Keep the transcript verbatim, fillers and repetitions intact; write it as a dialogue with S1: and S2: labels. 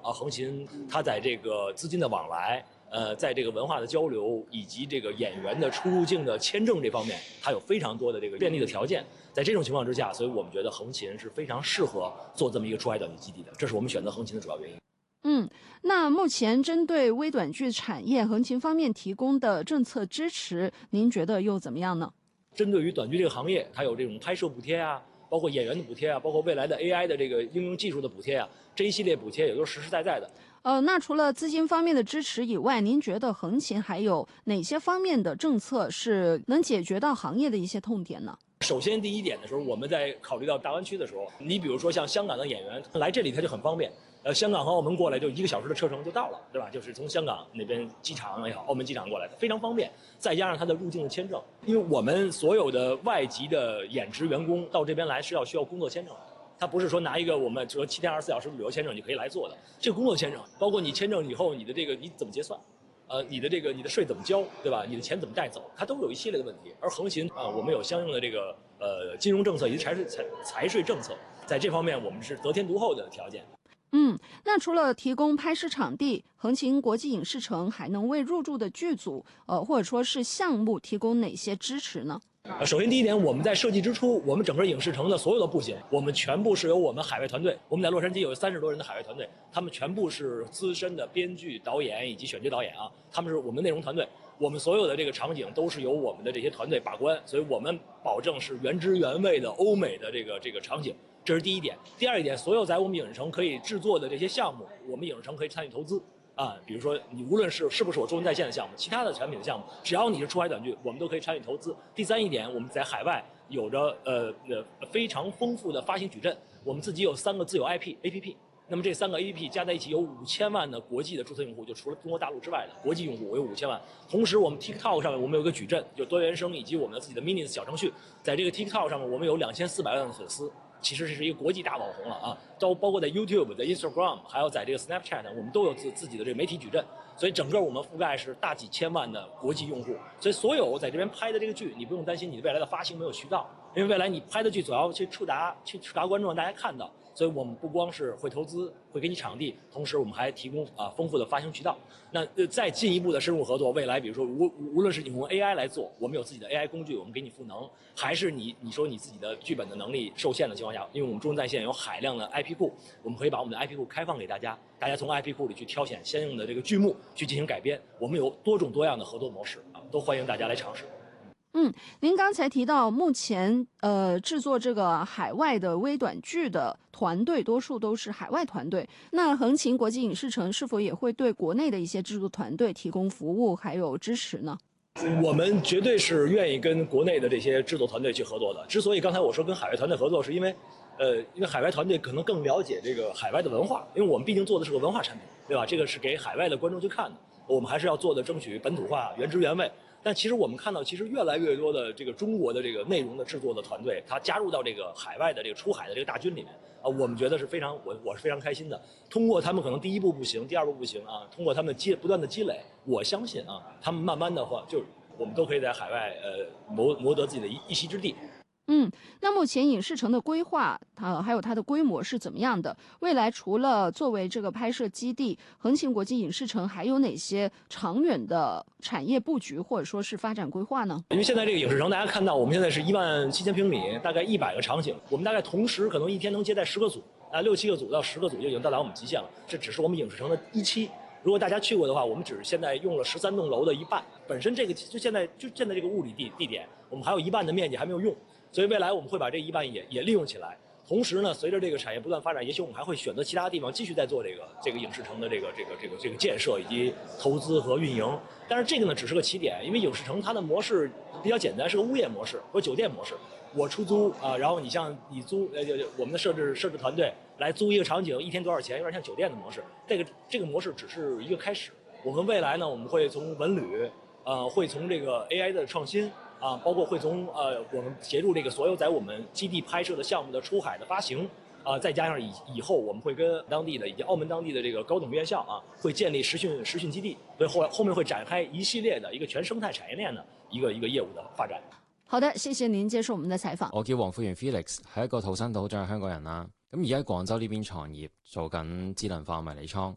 S1: 啊，横琴它在这个资金的往来。呃，在这个文化的交流以及这个演员的出入境的签证这方面，它有非常多的这个便利的条件。在这种情况之下，所以我们觉得横琴是非常适合做这么一个出海短剧基地的，这是我们选择横琴的主要原因。
S2: 嗯，那目前针对微短剧产业，横琴方面提供的政策支持，您觉得又怎么样呢？
S1: 针对于短剧这个行业，它有这种拍摄补贴啊，包括演员的补贴啊，包括未来的 A I 的这个应用技术的补贴啊，这一系列补贴也都是实实在在的。
S2: 呃，那除了资金方面的支持以外，您觉得横琴还有哪些方面的政策是能解决到行业的一些痛点呢？
S1: 首先，第一点的时候，我们在考虑到大湾区的时候，你比如说像香港的演员来这里，他就很方便。呃，香港和澳门过来就一个小时的车程就到了，对吧？就是从香港那边机场也好，澳门机场过来，非常方便。再加上他的入境的签证，因为我们所有的外籍的演职员工到这边来是要需要工作签证的。他不是说拿一个我们说七天二十四小时旅游签证你可以来做的，这个工作签证包括你签证以后你的这个你怎么结算，呃，你的这个你的税怎么交，对吧？你的钱怎么带走，它都有一系列的问题。而横琴啊、呃，我们有相应的这个呃金融政策以及财税财财税政策，在这方面我们是得天独厚的条件。
S2: 嗯，那除了提供拍摄场地，横琴国际影视城还能为入驻的剧组，呃，或者说是项目提供哪些支持呢？
S1: 呃，首先第一点，我们在设计之初，我们整个影视城的所有的布景，我们全部是由我们海外团队，我们在洛杉矶有三十多人的海外团队，他们全部是资深的编剧、导演以及选角导演啊，他们是我们内容团队，我们所有的这个场景都是由我们的这些团队把关，所以我们保证是原汁原味的欧美的这个这个场景，这是第一点。第二一点，所有在我们影视城可以制作的这些项目，我们影视城可以参与投资。啊，比如说你无论是是不是我中文在线的项目，其他的产品的项目，只要你是出海短剧，我们都可以参与投资。第三一点，我们在海外有着呃呃非常丰富的发行矩阵，我们自己有三个自有 I P A P P， 那么这三个 A P P 加在一起有五千万的国际的注册用户，就除了中国大陆之外的国际用户，我有五千万。同时，我们 TikTok 上面我们有个矩阵，就多元声以及我们的自己的 Mini 小程序，在这个 TikTok 上面我们有两千四百万的粉丝。其实这是一个国际大网红了啊，都包括在 YouTube、在 Instagram， 还有在这个 Snapchat， 我们都有自自己的这个媒体矩阵，所以整个我们覆盖是大几千万的国际用户，所以所有在这边拍的这个剧，你不用担心你未来的发行没有渠道，因为未来你拍的剧总要去触达、去触达观众，让大家看到，所以我们不光是会投资，会给你场地，同时我们还提供啊丰富的发行渠道。那呃再进一步的深入合作，未来比如说无无论是你用 A I 来做，我们有自己的 A I 工具，我们给你赋能，还是你你说你自己的剧本的能力受限的情况下，因为我们中文在线有海量的 I P 库，我们可以把我们的 I P 库开放给大家，大家从 I P 库里去挑选相应的这个剧目去进行改编，我们有多种多样的合作模式啊，都欢迎大家来尝试。
S2: 嗯，您刚才提到，目前呃制作这个海外的微短剧的团队，多数都是海外团队。那横琴国际影视城是否也会对国内的一些制作团队提供服务还有支持呢？
S1: 我们绝对是愿意跟国内的这些制作团队去合作的。之所以刚才我说跟海外团队合作，是因为，呃，因为海外团队可能更了解这个海外的文化，因为我们毕竟做的是个文化产品，对吧？这个是给海外的观众去看的，我们还是要做的争取本土化、原汁原味。但其实我们看到，其实越来越多的这个中国的这个内容的制作的团队，他加入到这个海外的这个出海的这个大军里面啊，我们觉得是非常我我是非常开心的。通过他们可能第一步不行，第二步不行啊，通过他们积不断的积累，我相信啊，他们慢慢的话，就我们都可以在海外呃谋谋得自己的一一席之地。
S2: 嗯，那目前影视城的规划，它还有它的规模是怎么样的？未来除了作为这个拍摄基地，横琴国际影视城还有哪些长远的产业布局或者说是发展规划呢？
S1: 因为现在这个影视城，大家看到我们现在是一万七千平米，大概一百个场景，我们大概同时可能一天能接待十个组啊，六七个组到十个组就已经到达我们极限了。这只是我们影视城的一期。如果大家去过的话，我们只是现在用了十三栋楼的一半，本身这个就现在就现在这个物理地地点，我们还有一半的面积还没有用。所以未来我们会把这一半也也利用起来，同时呢，随着这个产业不断发展，也许我们还会选择其他地方继续在做这个这个影视城的这个这个这个这个建设以及投资和运营。但是这个呢只是个起点，因为影视城它的模式比较简单，是个物业模式或酒店模式。我出租啊、呃，然后你像你租呃我们的设置设置团队来租一个场景，一天多少钱，有点像酒店的模式。这个这个模式只是一个开始，我们未来呢，我们会从文旅，呃，会从这个 A I 的创新。啊，包括会从呃我们协助这个所有在我们基地拍摄的项目的出海的发行，啊，再加上以以后我们会跟当地的以及澳门当地的这个高等院校啊，会建立实训实训基地，所以后后面会展开一系列的一個全生態產業鏈的一個一個業務的發展。
S2: 好的，謝謝您接受我們的採訪。
S3: 我叫黃富源 Felix， 係一個土生土長嘅香港人啦。咁而家喺廣州呢邊創業，做緊智能化迷你倉。